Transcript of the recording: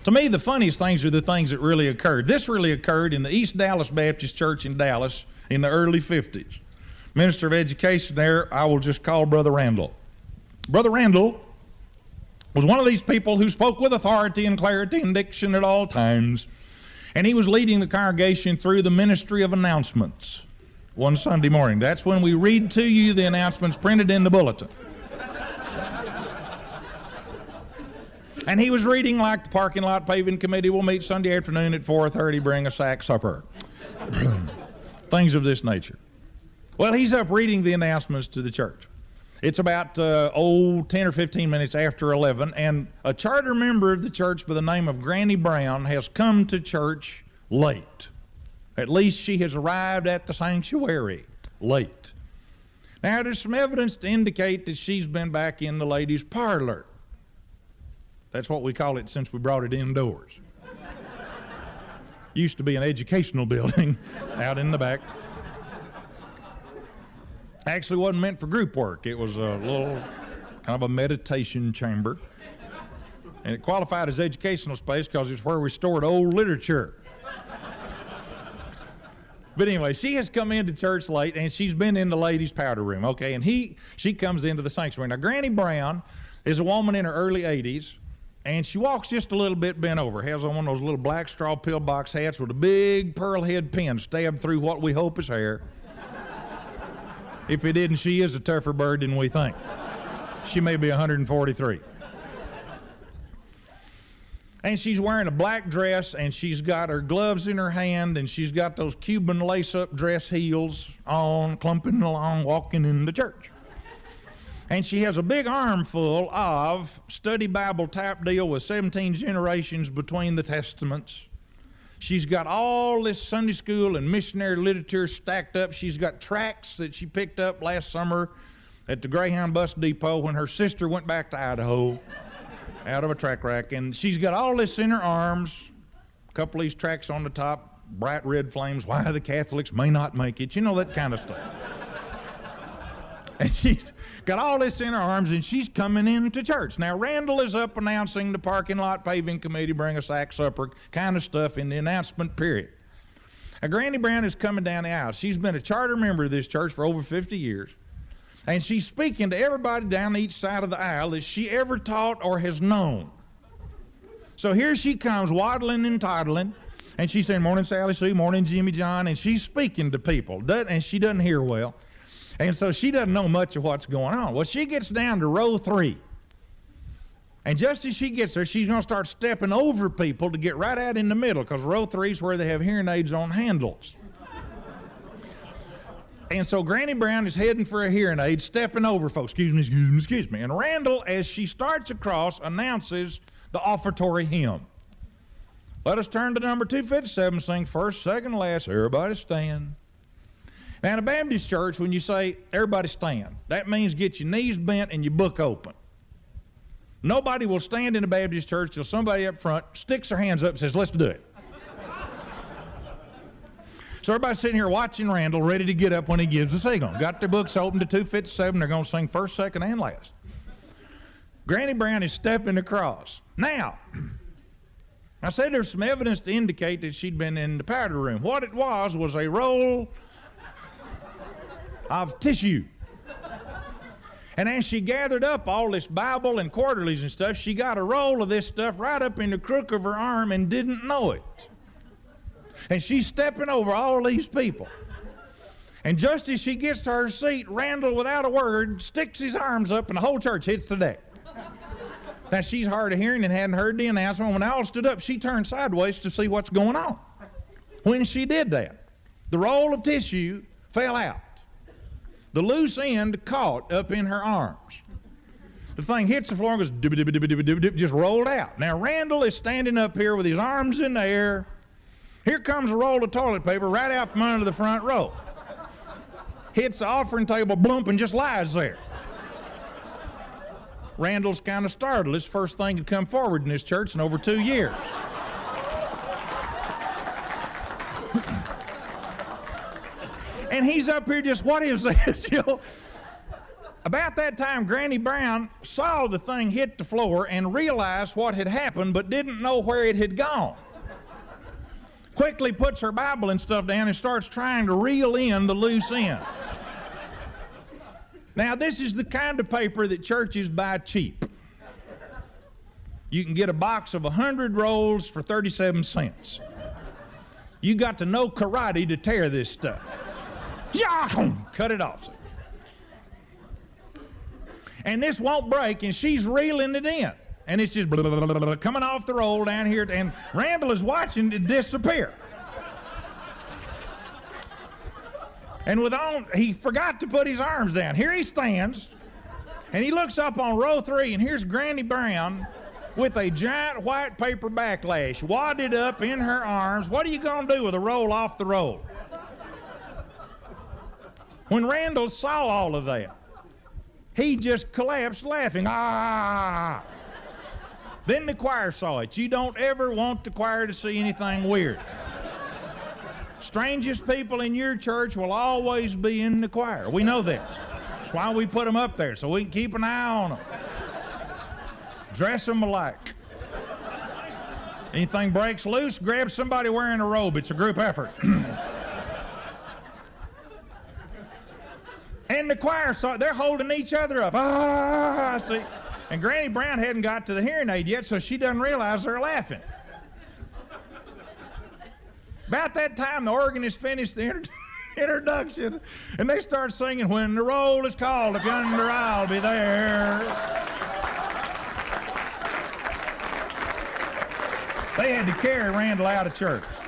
To me, the funniest things are the things that really occurred. This really occurred in the East Dallas Baptist Church in Dallas in the early 50s. Minister of Education there, I will just call Brother Randall. Brother Randall was one of these people who spoke with authority and clarity and diction at all times. And he was leading the congregation through the ministry of announcements one Sunday morning. That's when we read to you the announcements printed in the bulletin. And he was reading like the parking lot paving committee will meet Sunday afternoon at 4:30, bring a sack supper. Things of this nature. Well, he's up reading the announcements to the church. It's about 10 or 15 minutes after 11, and a charter member of the church by the name of Granny Brown has come to church late. At least she has arrived at the sanctuary late. Now, there's some evidence to indicate that she's been back in the ladies' parlor. That's what we call it since we brought it indoors. Used to be an educational building out in the back. Actually wasn't meant for group work. It was a little kind of a meditation chamber. And it qualified as educational space because it's where we stored old literature. But anyway, she has come into church late, and she's been in the ladies' powder room, okay? And she comes into the sanctuary. Now, Granny Brown is a woman in her early 80s, and she walks just a little bit bent over, has on one of those little black straw pillbox hats with a big pearl head pin stabbed through what we hope is hair. If it isn't, she is a tougher bird than we think. She may be 143. And she's wearing a black dress, and she's got her gloves in her hand, and she's got those Cuban lace-up dress heels on, clumping along, walking into church. And she has a big armful of study Bible type deal with 17 generations between the testaments. She's got all this Sunday school and missionary literature stacked up. She's got tracts that she picked up last summer at the Greyhound bus depot when her sister went back to Idaho out of a track rack. And she's got all this in her arms, a couple of these tracts on the top, bright red flames, why the Catholics may not make it, you know, that kind of stuff. And she's got all this in her arms, and she's coming into church. Now, Randall is up announcing the parking lot paving committee, bring a sack supper, kind of stuff in the announcement period. Now, Granny Brown is coming down the aisle. She's been a charter member of this church for over 50 years, and she's speaking to everybody down each side of the aisle that she ever taught or has known. So here she comes, waddling and toddling, and she's saying, morning, Sally Sue, morning, Jimmy John, and she's speaking to people, and she doesn't hear well. And so she doesn't know much of what's going on. Well, she gets down to row 3. And just as she gets there, she's going to start stepping over people to get right out in the middle, because row 3 is where they have hearing aids on handles. And so Granny Brown is heading for a hearing aid, stepping over folks. Excuse me. And Randall, as she starts across, announces the offertory hymn. Let us turn to number 257, sing first, second, last. Everybody stand. Now, in a Baptist church, when you say, everybody stand, that means get your knees bent and your book open. Nobody will stand in a Baptist church till somebody up front sticks their hands up and says, let's do it. So everybody's sitting here watching Randall, ready to get up when he gives the signal. Got their books open to 257. They're going to sing first, second, and last. Granny Brown is stepping across. Now, I said there's some evidence to indicate that she'd been in the powder room. What it was a roll of tissue. And as she gathered up all this Bible and quarterlies and stuff, she got a roll of this stuff right up in the crook of her arm and didn't know it. And she's stepping over all these people. And just as she gets to her seat, Randall, without a word, sticks his arms up and the whole church hits the deck. Now, she's hard of hearing and hadn't heard the announcement. When they all stood up, she turned sideways to see what's going on. When she did that, the roll of tissue fell out. The loose end caught up in her arms. The thing hits the floor and goes dip, just rolled out. Now, Randall is standing up here with his arms in the air. Here comes a roll of toilet paper right out from under the front row. Hits the offering table, bloomp, and just lies there. Randall's kind of startled. It's the first thing to come forward in this church in over 2 years. And he's up here just, what is this? You know? About that time, Granny Brown saw the thing hit the floor and realized what had happened, but didn't know where it had gone. Quickly puts her Bible and stuff down and starts trying to reel in the loose end. Now, this is the kind of paper that churches buy cheap. You can get a box of 100 rolls for 37 cents. You got to know karate to tear this stuff. Yeah, cut it off. And this won't break, and she's reeling it in. And it's just blah, blah, blah, blah, coming off the roll down here, and Randall is watching it disappear. And he forgot to put his arms down. Here he stands, and he looks up on row 3, and here's Granny Brown with a giant white paper backlash wadded up in her arms. What are you going to do with a roll off the roll? When Randall saw all of that, he just collapsed laughing. Ah! Then the choir saw it. You don't ever want the choir to see anything weird. Strangest people in your church will always be in the choir. We know this. That's why we put them up there, so we can keep an eye on them. Dress them alike. Anything breaks loose, grab somebody wearing a robe. It's a group effort. And the choir saw it. They're holding each other up. Ah, see. And Granny Brown hadn't got to the hearing aid yet, so she doesn't realize they're laughing. About that time, the organist finished the introduction, and they start singing, "When the roll is called, if yonder I'll be there." They had to carry Randall out of church.